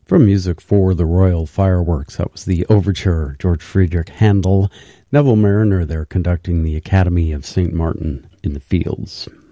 From music for the Royal Fireworks, that was the overture, George Friedrich Handel, Neville Marriner there conducting the Academy of St. Martin in the Fields.